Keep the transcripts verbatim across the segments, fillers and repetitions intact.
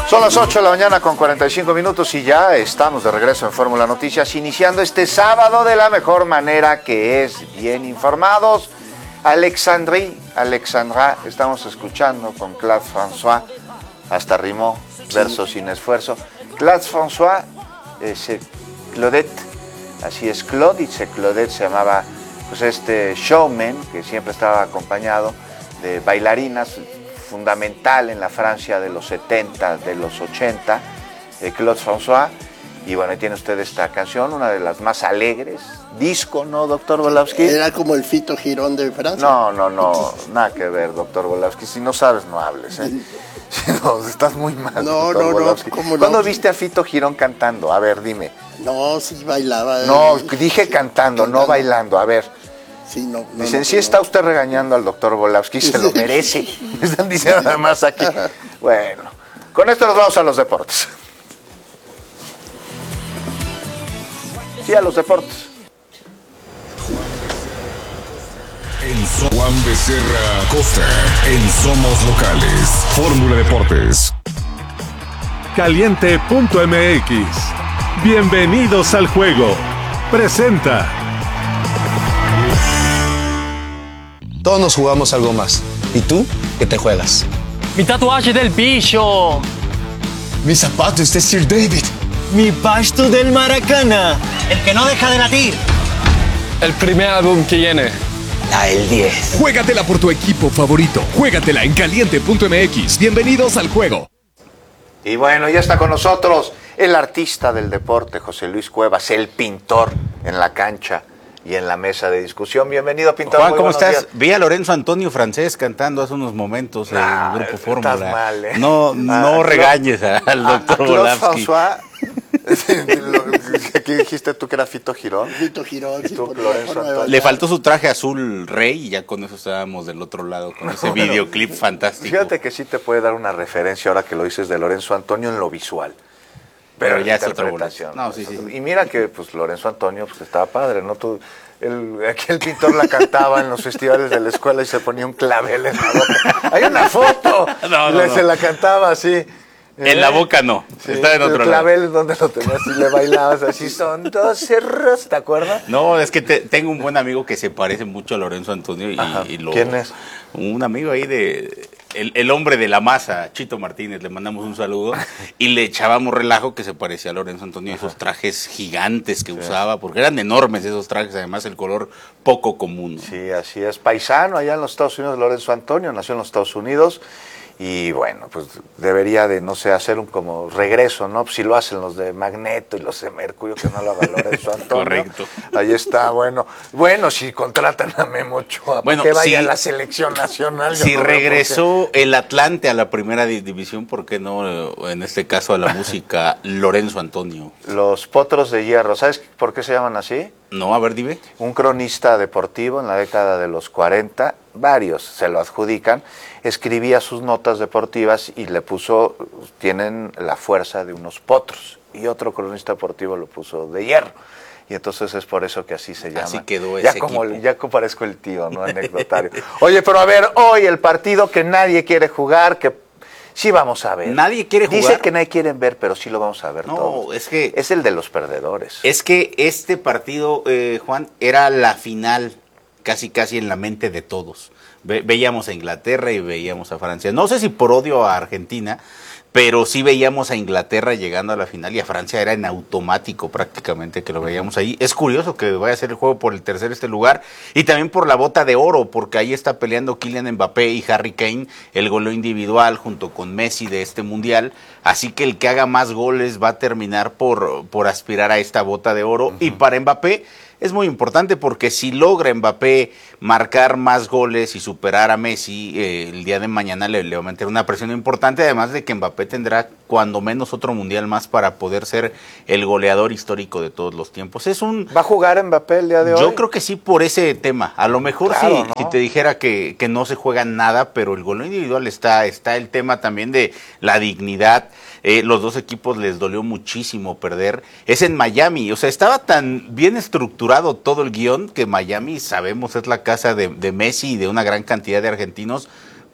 Son las ocho de la mañana con cuarenta y cinco minutos y ya estamos de regreso en Fórmula Noticias, iniciando este sábado de la mejor manera, que es bien informados. Alexandrie, Alexandra, estamos escuchando con Claude François, hasta rimó, verso sin esfuerzo. Claude François, eh, Claudette, así es, Claude, y Claudette se llamaba pues este showman que siempre estaba acompañado de bailarinas, fundamental en la Francia de los setenta, de los ochenta, eh, Claude François. Y bueno, ahí tiene usted esta canción, una de las más alegres, disco, ¿no, doctor Volowski? Era como el Fito Girón de Francia. No, no, no, nada que ver, doctor Volowski. Si no sabes, no hables, ¿eh? Si no, estás muy mal, no, doctor no, Volowski. no, ¿cómo no? ¿Cuándo viste a Fito Girón cantando? A ver, dime. No, sí bailaba. No, dije cantando, cantando. No bailando, a ver. Sí, no, no, Dicen, no, sí no. está usted regañando al doctor Volowski, se lo merece. Me están diciendo nada más aquí. Bueno, con esto nos vamos a los deportes. Sí, a los deportes. En so Juan Becerra Costa, en Somos Locales, Fórmula Deportes. Caliente punto M X. Bienvenidos al juego. Presenta. Todos nos jugamos algo más. ¿Y tú? ¿Qué te juegas? Mi tatuaje del bicho. Mi zapato es de Sir David. Mi pasto del Maracana. El que no deja de latir. El primer álbum que viene. Ah, el diez. Juégatela por tu equipo favorito. Juégatela en Caliente punto M X. Bienvenidos al juego. Y bueno, ya está con nosotros el artista del deporte, José Luis Cuevas, el pintor en la cancha y en la mesa de discusión. Bienvenido, pintor. Juan, Muy ¿cómo estás? días. Vi a Lorenzo Antonio Francés cantando hace unos momentos en Nah, el Grupo estás Fórmula. mal, ¿eh? No, no Ah, regañes al doctor Volowski. Aquí dijiste tú que era Fito Girón. Fito Girón. Y Sí, tú, por Lorenzo favor, Antonio. Le faltó su traje azul rey y ya con eso estábamos del otro lado con ese videoclip fantástico. Fíjate que sí te puede dar una referencia ahora que lo dices de Lorenzo Antonio en lo visual. Pero, Pero ya es la otra interpretación. bola. No, sí, sí. Y mira que pues Lorenzo Antonio pues estaba padre, ¿no? Tú, el, aquí el pintor la cantaba en los festivales de la escuela y se ponía un clavel en la boca. Hay una foto. No, no, le, no. Se la cantaba así. En la boca no, Sí, está en otro el lado. clavel donde lo tenías y le bailabas así, son dos cerros, ¿te acuerdas? No, es que te, tengo un buen amigo que se parece mucho a Lorenzo Antonio y, Ajá. y lo, ¿Quién es? Un amigo ahí de el, el hombre de la masa, Chito Martínez, le mandamos un saludo y le echábamos relajo que se parecía a Lorenzo Antonio, esos trajes gigantes que sí. usaba, porque eran enormes esos trajes, además el color poco común, ¿no? Sí, así es, paisano allá en los Estados Unidos, Lorenzo Antonio, nació en los Estados Unidos. Y bueno, pues debería de, no sé, hacer un como regreso, ¿no? Pues si lo hacen los de Magneto y los de Mercurio, que no lo haga Lorenzo Antonio. Correcto. Ahí está, bueno. Bueno, si contratan a Memo Ochoa, bueno, que vaya si, a la selección nacional. Si no regresó el Atlante a la primera división, ¿por qué no, en este caso, a la música Lorenzo Antonio? Los Potros de Hierro, ¿sabes por qué se llaman así? No, a ver, dime. Un cronista deportivo en la década de los cuarenta, varios se lo adjudican, escribía sus notas deportivas y le puso, tienen la fuerza de unos potros, y otro cronista deportivo lo puso de hierro. Y entonces es por eso que así se llama. Así quedó ya ese como equipo. Ya parezco el tío, ¿no? Anecdotario. Oye, pero a ver, hoy el partido que nadie quiere jugar, que sí vamos a ver. Nadie quiere jugar. Dice que nadie quiere ver, pero sí lo vamos a ver no, todos. No, es que... Es el de los perdedores. Es que este partido, eh, Juan, era la final casi casi en la mente de todos. Ve, veíamos a Inglaterra y veíamos a Francia. No sé si por odio a Argentina, pero sí veíamos a Inglaterra llegando a la final y a Francia era en automático prácticamente que lo veíamos ahí. Es curioso que vaya a ser el juego por el tercer este lugar y también por la bota de oro, porque ahí está peleando Kylian Mbappé y Harry Kane el goleo individual junto con Messi de este mundial. Así que el que haga más goles va a terminar por, por aspirar a esta bota de oro. Uh-huh. Y para Mbappé es muy importante porque si logra Mbappé marcar más goles y superar a Messi, eh, el día de mañana le, le va a meter una presión importante, además de que Mbappé tendrá cuando menos otro mundial más para poder ser el goleador histórico de todos los tiempos. Es un ¿Va a jugar Mbappé el día de hoy? Yo creo que sí por ese tema. A lo mejor claro, sí, ¿no? si te dijera que, que no se juega nada, pero el goleo individual está, está el tema también de la dignidad. Eh, los dos equipos les dolió muchísimo perder. Es en Miami, o sea, estaba tan bien estructurado todo el guión que Miami, sabemos, es la casa de, de Messi y de una gran cantidad de argentinos,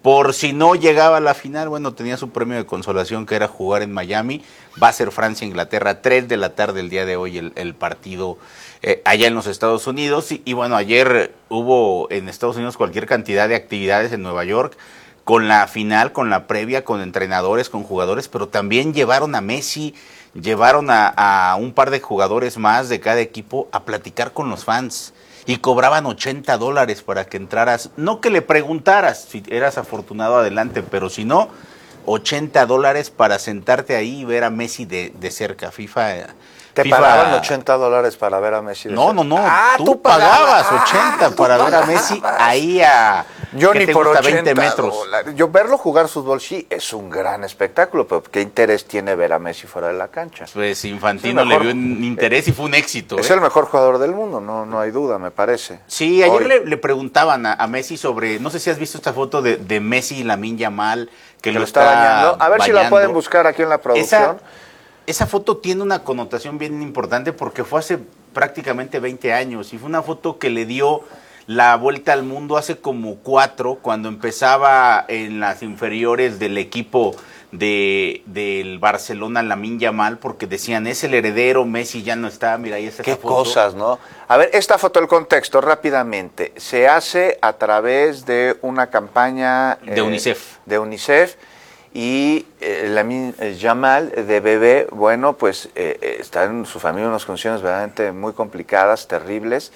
por si no llegaba a la final, bueno, tenía su premio de consolación que era jugar en Miami. Va a ser Francia-Inglaterra, tres de la tarde el día de hoy el, el partido eh, allá en los Estados Unidos. Y, y bueno, ayer hubo en Estados Unidos cualquier cantidad de actividades en Nueva York, con la final, con la previa, con entrenadores, con jugadores, pero también llevaron a Messi, llevaron a, a un par de jugadores más de cada equipo a platicar con los fans. Y cobraban ochenta dólares para que entraras, no que le preguntaras si eras afortunado adelante, pero si no, ochenta dólares para sentarte ahí y ver a Messi de, de cerca. FIFA... ¿Te FIFA... pagaban ochenta dólares para ver a Messi? No, no, no, ah, tú, tú pagabas pagabas ochenta ah, para ver a pagabas. Messi ahí a Yo ni por gusta, ochenta veinte metros. Dólares. Yo verlo jugar fútbol sí es un gran espectáculo, pero ¿qué interés tiene ver a Messi fuera de la cancha? Pues Infantino mejor, le vio un interés y fue un éxito. Es ¿eh? el mejor jugador del mundo, no, no hay duda, me parece. Sí, ayer Hoy. le, le preguntaban a, a Messi sobre, no sé si has visto esta foto de, de Messi y Lamine Yamal, que, Que lo lo está bañando. A ver si la bañando. pueden buscar aquí en la producción. Esa, esa foto tiene una connotación bien importante porque fue hace prácticamente veinte años y fue una foto que le dio la vuelta al mundo hace como cuatro, cuando empezaba en las inferiores del equipo de del Barcelona, Lamine Yamal, porque decían, es el heredero, Messi ya no está, mira, ahí está Qué esa foto. cosas, ¿no? A ver, esta foto, el contexto, rápidamente. Se hace a través de una campaña... De eh, UNICEF. De UNICEF. Y eh, Lamine Yamal, de bebé, bueno, pues eh, está en su familia en unas condiciones verdaderamente muy complicadas, terribles.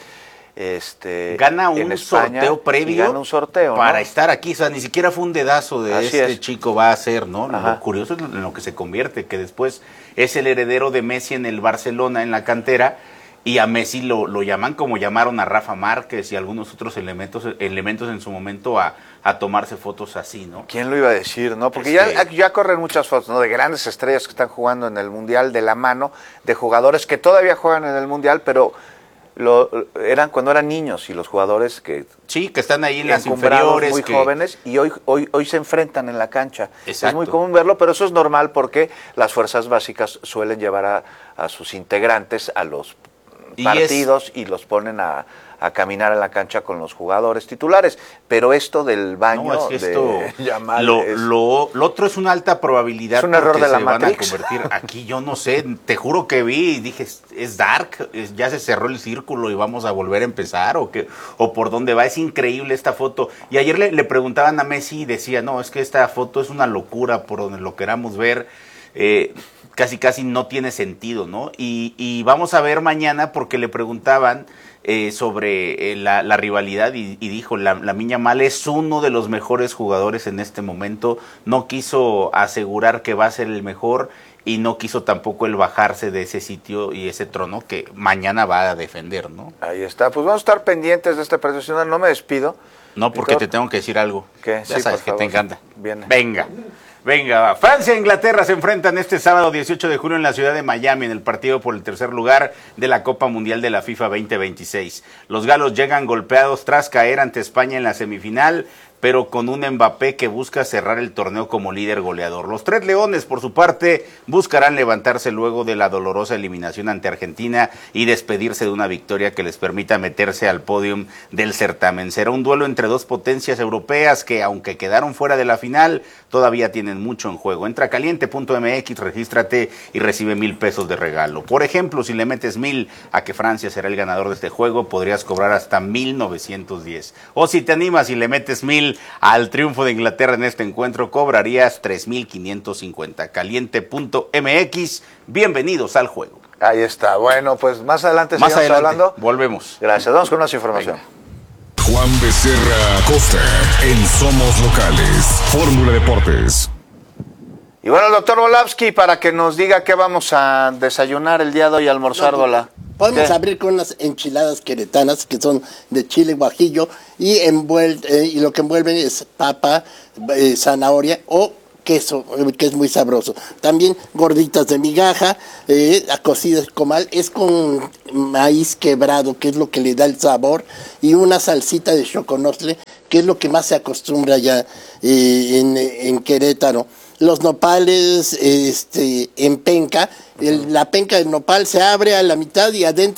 Este, Gana un en España, sorteo previo gana un sorteo, para ¿no? estar aquí, o sea, ni siquiera fue un dedazo de Así este es. chico va a ser, ¿no? Ajá. Lo curioso es en lo que se convierte, que después es el heredero de Messi en el Barcelona, en la cantera, y a Messi lo, lo llaman como llamaron a Rafa Márquez y algunos otros elementos, elementos en su momento a, a tomarse fotos así, ¿no? ¿Quién lo iba a decir, no? Porque Este- ya, ya corren muchas fotos, ¿no? De grandes estrellas que están jugando en el Mundial de la mano, de jugadores que todavía juegan en el Mundial, pero lo, eran cuando eran niños y los jugadores que Sí, que están ahí en las encumbrados, inferiores. muy que- jóvenes, y hoy, hoy, hoy se enfrentan en la cancha. Es Exacto. muy común verlo, pero eso es normal porque las fuerzas básicas suelen llevar a, a sus integrantes a los Y partidos y los ponen a, a caminar en la cancha con los jugadores titulares. Pero esto del baño No, es que de esto, Yamal lo, es- lo, lo otro es una alta probabilidad Es un error porque de la se van Matrix. a convertir. Aquí yo no sé, te juro que vi y dije, es, es dark, es- ya se cerró el círculo y vamos a volver a empezar o que o por dónde va. Es increíble esta foto. Y ayer le, le preguntaban a Messi y decía, no, es que esta foto es una locura por donde lo queramos ver. Eh, casi casi no tiene sentido, ¿no? Y, y vamos a ver mañana porque le preguntaban eh, sobre eh, la, la rivalidad y, y dijo, la, Lamine Yamal es uno de los mejores jugadores en este momento, no quiso asegurar que va a ser el mejor y no quiso tampoco el bajarse de ese sitio y ese trono que mañana va a defender, ¿no? Ahí está. Pues vamos a estar pendientes de este profesional. No me despido. No, porque Víctor. te tengo que decir algo. ¿Qué? Ya Sí, sabes por que favor. te encanta. Viene. Venga. Venga, va. Francia e Inglaterra se enfrentan este sábado dieciocho de junio en la ciudad de Miami en el partido por el tercer lugar de la Copa Mundial de la FIFA veinte veintiséis. Los galos llegan golpeados tras caer ante España en la semifinal, pero con un Mbappé que busca cerrar el torneo como líder goleador. Los Tres Leones, por su parte, buscarán levantarse luego de la dolorosa eliminación ante Argentina y despedirse de una victoria que les permita meterse al podium del certamen. Será un duelo entre dos potencias europeas que, aunque quedaron fuera de la final, todavía tienen mucho en juego. Entra a caliente punto m x, regístrate y recibe mil pesos de regalo. Por ejemplo, si le metes mil a que Francia será el ganador de este juego, podrías cobrar hasta mil novecientos diez. O si te animas y le metes mil al triunfo de Inglaterra en este encuentro, cobrarías tres mil quinientos cincuenta. caliente punto m x, bienvenidos al juego. Ahí está. Bueno, pues más adelante Más seguimos adelante, hablando. volvemos. Gracias. Vamos con más información. Venga. Juan Becerra Costa en Somos Locales. Fórmula Deportes. Y bueno, el doctor Volavsky, para que nos diga qué vamos a desayunar el día de hoy, almorzar, No, Vola. Podemos ¿Qué? abrir con unas enchiladas queretanas que son de chile guajillo y, envuel- eh, y lo que envuelven es papa, eh, zanahoria o queso, eh, que es muy sabroso. También gorditas de migaja, eh, cocidas comal, es con maíz quebrado, que es lo que le da el sabor, y una salsita de choconostle, que es lo que más se acostumbra ya eh, en, en Querétaro. Los nopales este, en penca, el- la penca del nopal se abre a la mitad y adentro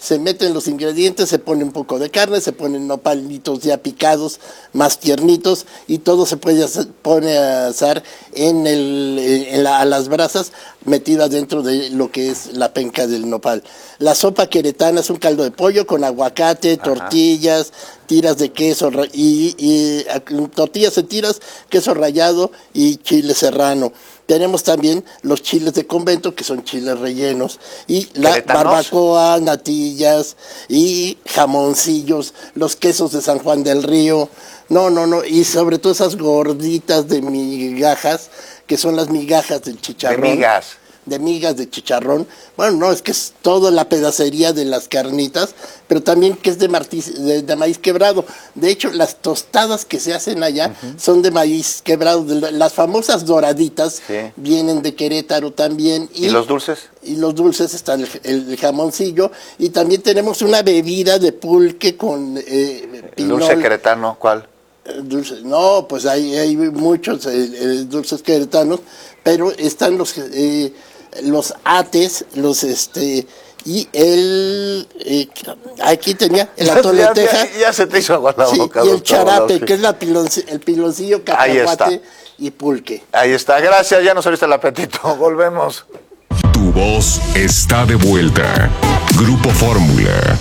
se meten los ingredientes, se pone un poco de carne, se ponen nopalitos ya picados, más tiernitos, y todo se puede hacer, pone a asar en, el, en la, a las brasas, metidas dentro de lo que es la penca del nopal. La sopa queretana es un caldo de pollo con aguacate, Ajá. tortillas, tiras de queso y, y, y tortillas en tiras, queso rallado y chile serrano. Tenemos también los chiles de convento, que son chiles rellenos, y la ¿Queretanos? barbacoa, natillas y jamoncillos, los quesos de San Juan del Río. No, no, no, y sobre todo esas gorditas de migajas, que son las migajas del De chicharrón. migas. De migas de chicharrón. Bueno, no, es que es toda la pedacería de las carnitas, pero también que es de, martiz, de, de maíz quebrado. De hecho, las tostadas que se hacen allá uh-huh. son de maíz quebrado. De la, las famosas doraditas sí. vienen de Querétaro también. ¿Y, ¿Y los dulces? Y los dulces están el, el, el jamoncillo. Y también tenemos una bebida de pulque con eh, pinol. ¿Dulce queretano cuál? Dulce, no, pues hay, hay muchos eh, eh, dulces queretanos, pero están los... Eh, los ates, los este y el eh, aquí tenía el atole de teja, ya, ya se te hizo agua la sí, boca, y el doctor charape, Volowski. que es la pilonci, el piloncillo, cacahuate y pulque. Ahí está, gracias, ya nos abriste el apetito, volvemos. Tu voz está de vuelta. Grupo Fórmula.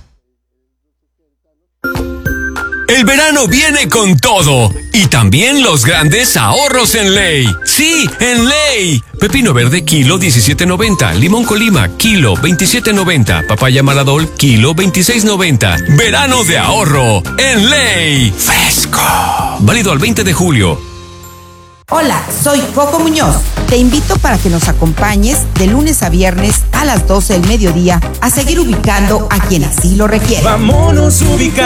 El verano viene con todo y también los grandes ahorros en Ley. Sí, en Ley. Pepino verde kilo diecisiete noventa, limón Colima kilo veintisiete noventa, papaya Maladol kilo veintiséis noventa. Verano de ahorro en Ley. Fresco. Válido al veinte de julio. Hola, soy Coco Muñoz. Te invito para que nos acompañes de lunes a viernes a las doce del mediodía a seguir ubicando a quien así lo requiere. Vámonos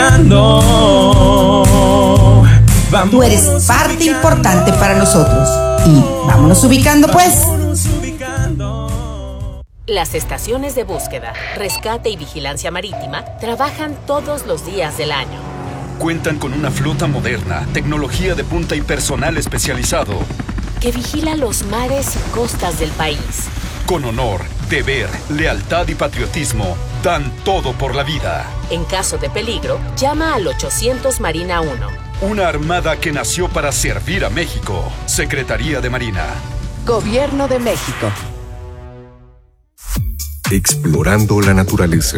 ubicando. Vámonos Tú eres parte ubicando. Importante para nosotros. Y vámonos ubicando pues. Vámonos ubicando. Las estaciones de búsqueda, rescate y vigilancia marítima trabajan todos los días del año. Cuentan con una flota moderna, tecnología de punta y personal especializado que vigila los mares y costas del país. Con honor, deber, lealtad y patriotismo, dan todo por la vida. En caso de peligro, llama al ochocientos Marina uno. Una armada que nació para servir a México. Secretaría de Marina. Gobierno de México. Explorando la naturaleza.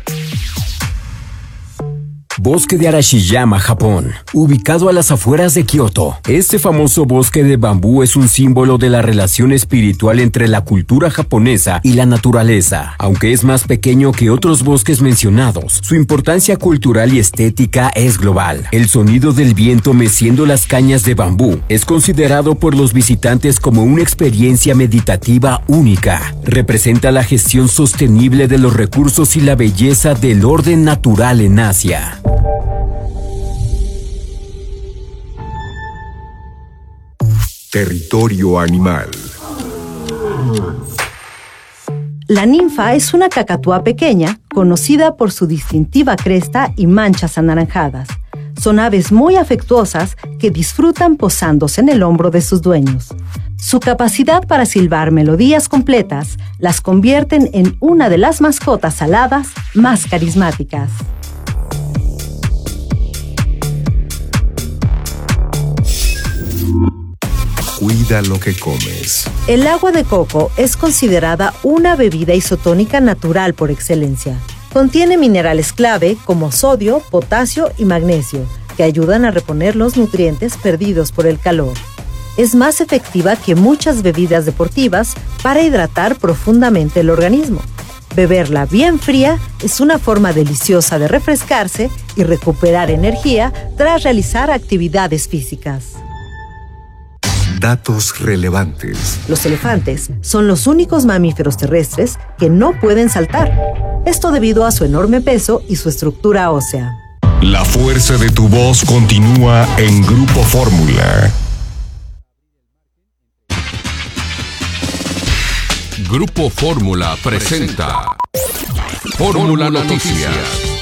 Bosque de Arashiyama, Japón, ubicado a las afueras de Kioto. Este famoso bosque de bambú es un símbolo de la relación espiritual entre la cultura japonesa y la naturaleza. Aunque es más pequeño que otros bosques mencionados, su importancia cultural y estética es global. El sonido del viento meciendo las cañas de bambú es considerado por los visitantes como una experiencia meditativa única. Representa la gestión sostenible de los recursos y la belleza del orden natural en Asia. Territorio animal. La ninfa es una cacatúa pequeña, conocida por su distintiva cresta y manchas anaranjadas. Son aves muy afectuosas que disfrutan posándose en el hombro de sus dueños. Su capacidad para silbar melodías completas las convierten en una de las mascotas aladas más carismáticas. Cuida lo que comes. El agua de coco es considerada una bebida isotónica natural por excelencia. Contiene minerales clave como sodio, potasio y magnesio, que ayudan a reponer los nutrientes perdidos por el calor. Es más efectiva que muchas bebidas deportivas para hidratar profundamente el organismo. Beberla bien fría es una forma deliciosa de refrescarse y recuperar energía tras realizar actividades físicas. Datos relevantes. Los elefantes son los únicos mamíferos terrestres que no pueden saltar. Esto debido a su enorme peso y su estructura ósea. La fuerza de tu voz continúa en Grupo Fórmula. Grupo Fórmula presenta Fórmula Noticias.